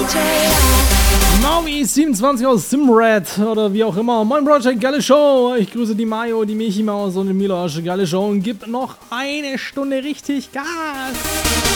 Maui 27 aus Simrad oder wie auch immer. Moin Project, geile Show. Ich grüße die Mayo, die Michi Maus und den Milosch. Geile Show und gib noch eine Stunde richtig Gas.